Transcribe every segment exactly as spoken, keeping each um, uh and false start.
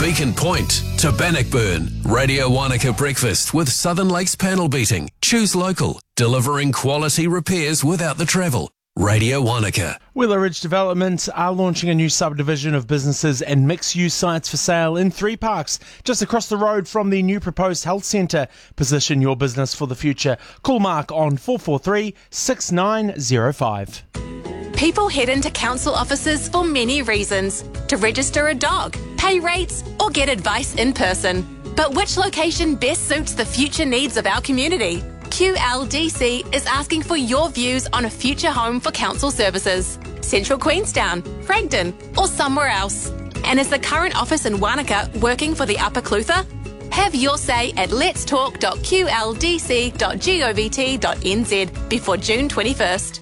Beacon Point to Bannockburn. Radio Wanaka Breakfast with Southern Lakes Panel Beating. Choose local, delivering quality repairs without the travel. Radio Wanaka. Willow Ridge Development are launching a new subdivision of businesses and mixed-use sites for sale in three parks, just across the road from the new proposed health centre. Position your business for the future. Call Mark on four four three, six nine zero five. People head into council offices for many reasons. To register a dog, pay rates, or get advice in person. But which location best suits the future needs of our community? Q L D C is asking for your views on a future home for council services. Central Queenstown, Fragden, or somewhere else. And is the current office in Wanaka working for the Upper Clutha? Have your say at lets talk dot q l d c dot govt dot n z before June twenty-first.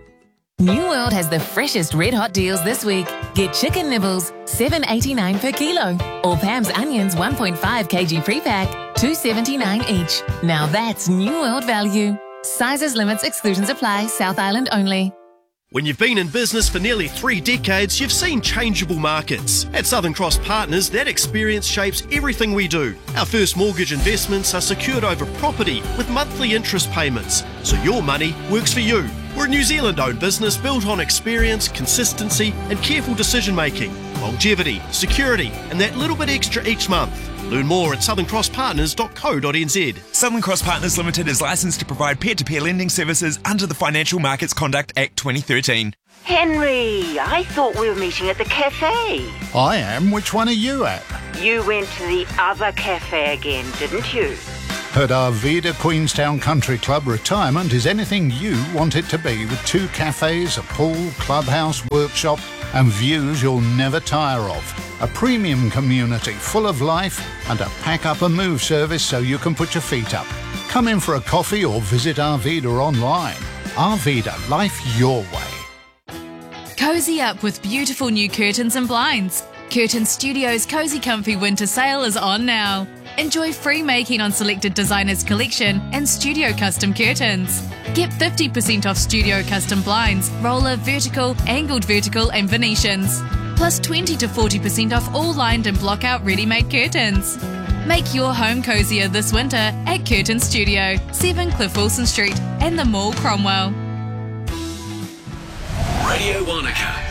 New World has the freshest red hot deals this week. Get chicken nibbles, seven eighty-nine per kilo, or Pam's onions, one point five kilogram pre-pack, two seventy-nine each. Now that's New World value. Sizes, limits, exclusions apply. South Island only. When you've been in business for nearly three decades, you've seen changeable markets. At Southern Cross Partners, that experience shapes everything we do. Our first mortgage investments are secured over property with monthly interest payments, so your money works for you. We're a New Zealand-owned business built on experience, consistency and careful decision-making, longevity, security and that little bit extra each month. Learn more at southern cross partners dot co dot n z. Southern Cross Partners Limited is licensed to provide peer-to-peer lending services under the Financial Markets Conduct Act twenty thirteen. Henry, I thought we were meeting at the cafe. I am. Which one are you at? You went to the other cafe again, didn't you? At Arvida Queenstown Country Club, retirement is anything you want it to be, with two cafes, a pool, clubhouse, workshop and views you'll never tire of. A premium community full of life and a pack-up-and-move service so you can put your feet up. Come in for a coffee or visit Arvida online. Arvida, life your way. Cozy up with beautiful new curtains and blinds. Curtain Studios' Cozy Comfy Winter Sale is on now. Enjoy free making on selected designers' collection and studio custom curtains. Get fifty percent off studio custom blinds, roller, vertical, angled vertical and Venetians. Plus twenty to forty percent off all lined and block-out ready-made curtains. Make your home cozier this winter at Curtain Studio, seven Cliff Wilson Street and the Mall, Cromwell. Radio Wanaka.